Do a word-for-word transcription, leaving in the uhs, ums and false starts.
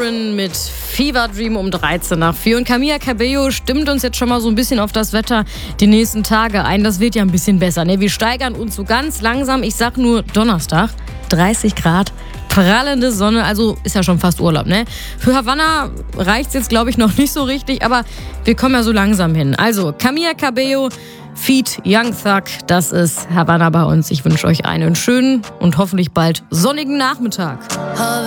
Sheeran mit Fever Dream um dreizehn nach vier. Und Camila Cabello stimmt uns jetzt schon mal so ein bisschen auf das Wetter die nächsten Tage ein. Das wird ja ein bisschen besser, ne? Wir steigern uns so ganz langsam. Ich sag nur Donnerstag, dreißig Grad. Prallende Sonne, also ist ja schon fast Urlaub, ne? Für Havanna reicht's jetzt, glaube ich, noch nicht so richtig, aber wir kommen ja so langsam hin. Also, Camila Cabello, feat. Young Thug, das ist Havanna bei uns. Ich wünsche euch einen schönen und hoffentlich bald sonnigen Nachmittag.